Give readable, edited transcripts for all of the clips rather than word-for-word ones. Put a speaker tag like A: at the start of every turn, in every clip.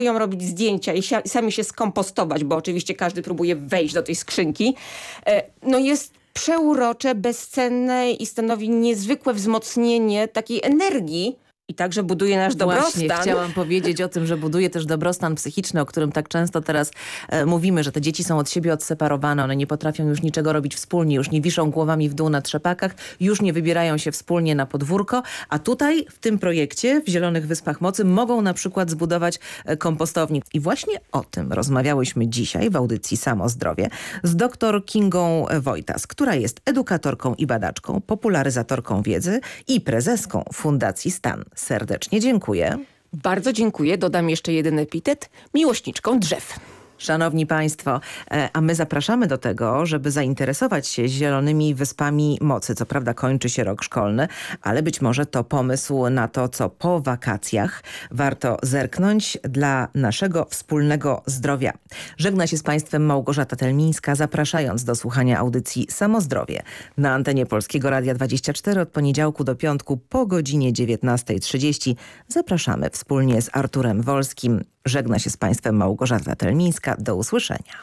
A: robić zdjęcia i sami się skompostować, bo oczywiście każdy próbuje wejść do tej skrzynki, no jest przeurocze, bezcenne i stanowi niezwykłe wzmocnienie takiej energii. I także buduje nasz dobrostan.
B: Właśnie, chciałam powiedzieć o tym, że buduje też dobrostan psychiczny, o którym tak często teraz mówimy, że te dzieci są od siebie odseparowane, one nie potrafią już niczego robić wspólnie, już nie wiszą głowami w dół na trzepakach, już nie wybierają się wspólnie na podwórko, a tutaj w tym projekcie w Zielonych Wyspach Mocy mogą na przykład zbudować kompostownik. I właśnie o tym rozmawiałyśmy dzisiaj w audycji Samo Zdrowie z dr Kingą Wojtas, która jest edukatorką i badaczką, popularyzatorką wiedzy i prezeską Fundacji STAN. Serdecznie dziękuję.
A: Bardzo dziękuję. Dodam jeszcze jeden epitet. Miłośniczką drzew.
B: Szanowni Państwo, a my zapraszamy do tego, żeby zainteresować się Zielonymi Wyspami Mocy. Co prawda kończy się rok szkolny, ale być może to pomysł na to, co po wakacjach warto zerknąć dla naszego wspólnego zdrowia. Żegna się z Państwem Małgorzata Telmińska, zapraszając do słuchania audycji Samo Zdrowie na antenie Polskiego Radia 24 od poniedziałku do piątku po godzinie 19:30. Zapraszamy wspólnie z Arturem Wolskim. Żegna się z Państwem Małgorzata Telmińska. Do usłyszenia.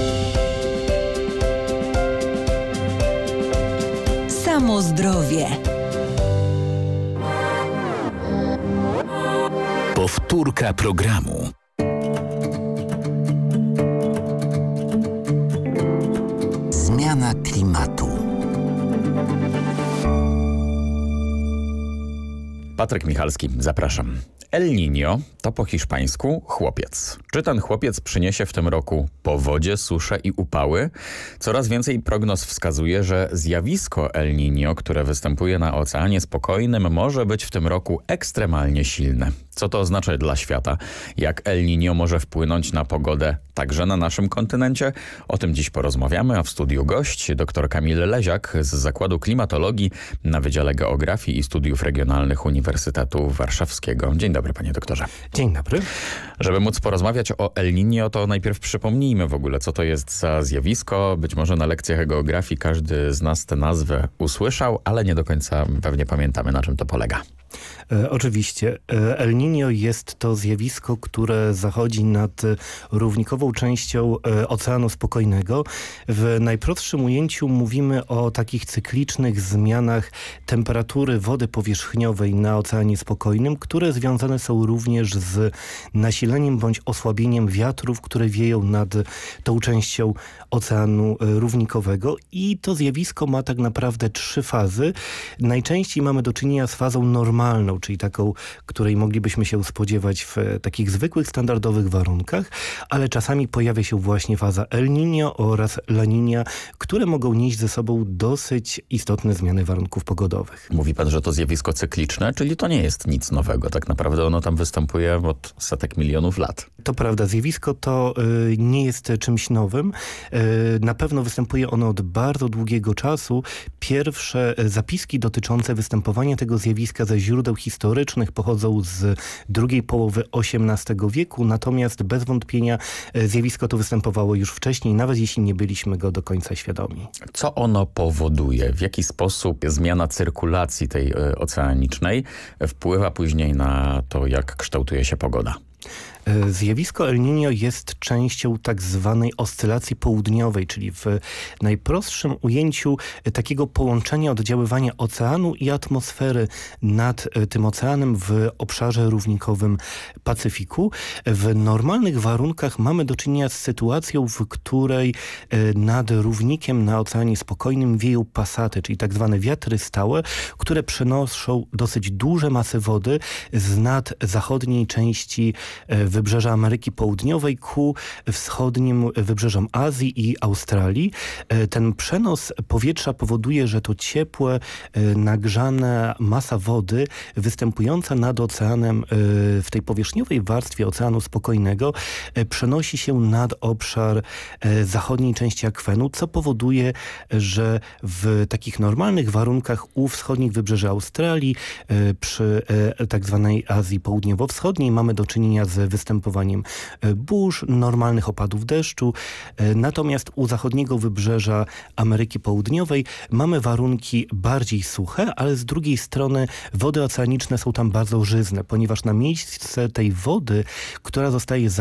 C: Samo Zdrowie.
D: Powtórka programu. Zmiana klimatu.
E: Patryk Michalski, zapraszam. El Niño to po hiszpańsku chłopiec. Czy ten chłopiec przyniesie w tym roku powodzie, susze i upały? Coraz więcej prognoz wskazuje, że zjawisko El Niño, które występuje na Oceanie Spokojnym, może być w tym roku ekstremalnie silne. Co to oznacza dla świata? Jak El Niño może wpłynąć na pogodę także na naszym kontynencie? O tym dziś porozmawiamy, a w studiu gość dr Kamil Leziak z Zakładu Klimatologii na Wydziale Geografii i Studiów Regionalnych Uniwersytetu Warszawskiego. Dzień dobry, panie doktorze.
F: Dzień dobry.
E: Żeby móc porozmawiać o El Niño, to najpierw przypomnijmy w ogóle, co to jest za zjawisko. Być może na lekcjach geografii każdy z nas tę nazwę usłyszał, ale nie do końca pewnie pamiętamy, na czym to polega.
F: Oczywiście. El Niño jest to zjawisko, które zachodzi nad równikową częścią Oceanu Spokojnego. W najprostszym ujęciu mówimy o takich cyklicznych zmianach temperatury wody powierzchniowej na Oceanie Spokojnym, które związane są również z nasileniem bądź osłabieniem wiatrów, które wieją nad tą częścią Oceanu Równikowego. I to zjawisko ma tak naprawdę 3 fazy. Najczęściej mamy do czynienia z fazą normalną, czyli taką, której moglibyśmy się spodziewać w takich zwykłych, standardowych warunkach, ale czasami pojawia się właśnie faza El Niño oraz La Niña, które mogą nieść ze sobą dosyć istotne zmiany warunków pogodowych.
E: Mówi pan, że to zjawisko cykliczne, czyli to nie jest nic nowego. Tak naprawdę ono tam występuje od setek milionów lat.
F: To prawda, zjawisko to nie jest czymś nowym. Na pewno występuje ono od bardzo długiego czasu. Pierwsze zapiski dotyczące występowania tego zjawiska ze źródeł historycznych pochodzą z drugiej połowy XVIII wieku, natomiast bez wątpienia zjawisko to występowało już wcześniej, nawet jeśli nie byliśmy go do końca świadomi.
E: Co ono powoduje? W jaki sposób zmiana cyrkulacji tej oceanicznej wpływa później na to, jak kształtuje się pogoda?
F: Zjawisko El Niño jest częścią tak zwanej oscylacji południowej, czyli w najprostszym ujęciu takiego połączenia oddziaływania oceanu i atmosfery nad tym oceanem w obszarze równikowym Pacyfiku. W normalnych warunkach mamy do czynienia z sytuacją, w której nad równikiem na Oceanie Spokojnym wieją pasaty, czyli tak zwane wiatry stałe, które przenoszą dosyć duże masy wody z nad zachodniej części wybrzeża Ameryki Południowej ku wschodnim wybrzeżom Azji i Australii. Ten przenos powietrza powoduje, że to ciepłe, nagrzana masa wody występująca nad oceanem w tej powierzchniowej warstwie Oceanu Spokojnego przenosi się nad obszar zachodniej części akwenu, co powoduje, że w takich normalnych warunkach u wschodnich wybrzeży Australii przy tak zwanej Azji Południowo-Wschodniej mamy do czynienia z występowaniem burz, normalnych opadów deszczu. Natomiast u zachodniego wybrzeża Ameryki Południowej mamy warunki bardziej suche, ale z drugiej strony wody oceaniczne są tam bardzo żyzne, ponieważ na miejsce tej wody, która zostaje